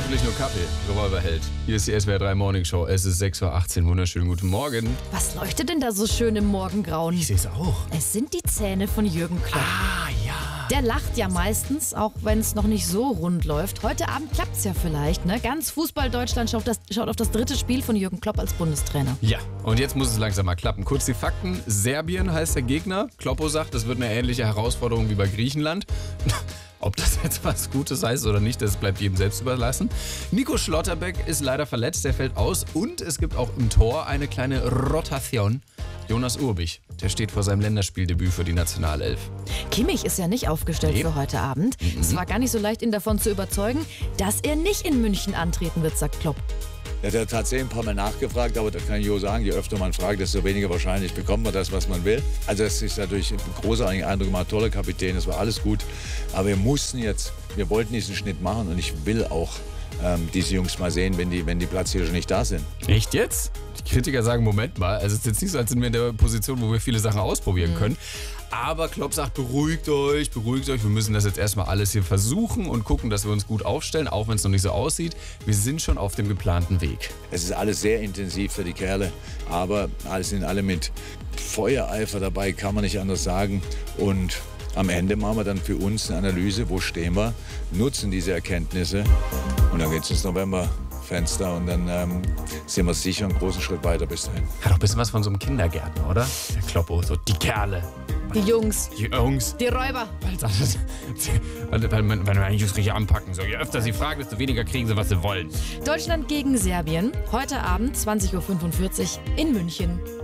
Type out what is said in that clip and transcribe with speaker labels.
Speaker 1: hoffentlich nur Kaffee. Revolverheld. Hier ist die SWR 3 Morning Show. Es ist 6.18 Uhr. Wunderschönen guten Morgen.
Speaker 2: Was leuchtet denn da so schön im Morgengrauen?
Speaker 1: Ich sehe es auch.
Speaker 2: Es sind die Zähne von Jürgen Klopp.
Speaker 1: Ah, ja.
Speaker 2: Der lacht ja meistens, auch wenn es noch nicht so rund läuft. Heute Abend klappt's ja vielleicht, ne? Ganz Fußball-Deutschland schaut auf das dritte Spiel von Jürgen Klopp als Bundestrainer.
Speaker 1: Ja, und jetzt muss es langsam mal klappen. Kurz die Fakten. Serbien heißt der Gegner. Kloppo sagt, das wird eine ähnliche Herausforderung wie bei Griechenland. Ob das jetzt was Gutes heißt oder nicht, das bleibt jedem selbst überlassen. Nico Schlotterbeck ist leider verletzt, der fällt aus. Und es gibt auch im Tor eine kleine Rotation. Jonas Urbich, der steht vor seinem Länderspieldebüt für die Nationalelf.
Speaker 2: Kimmich ist ja nicht aufgestellt für heute Abend. Es war gar nicht so leicht, ihn davon zu überzeugen, dass er nicht in München antreten wird, sagt Klopp.
Speaker 3: Er hat tatsächlich ein paar Mal nachgefragt, aber da kann ich auch sagen, je öfter man fragt, desto weniger wahrscheinlich bekommt man das, was man will. Also es ist natürlich ein großartiger Eindruck, mal ein toller Kapitän, das war alles gut. Aber wir wollten diesen Schnitt machen und ich will auch diese Jungs mal sehen, wenn die Platzhirsche nicht da sind.
Speaker 1: Echt jetzt? Die Kritiker sagen, Moment mal, also es ist jetzt nicht so, als sind wir in der Position, wo wir viele Sachen ausprobieren können. Aber Klopp sagt, beruhigt euch, wir müssen das jetzt erstmal alles hier versuchen und gucken, dass wir uns gut aufstellen, auch wenn es noch nicht so aussieht. Wir sind schon auf dem geplanten Weg.
Speaker 3: Es ist alles sehr intensiv für die Kerle, aber alles in allem mit Feuereifer dabei, kann man nicht anders sagen. Und am Ende machen wir dann für uns eine Analyse, wo stehen wir, nutzen diese Erkenntnisse und dann geht es ins Novemberfenster und dann sind wir sicher einen großen Schritt weiter bis dahin.
Speaker 1: Hat auch ein bisschen was von so einem Kindergärtner, oder? Der Kloppo, so die Kerle.
Speaker 2: Die Jungs.
Speaker 1: Die Jungs.
Speaker 2: Die Räuber.
Speaker 1: Weil wir eigentlich das richtig anpacken. So, je öfter sie fragen, desto weniger kriegen sie, was sie wollen.
Speaker 2: Deutschland gegen Serbien. Heute Abend 20.45 Uhr in München.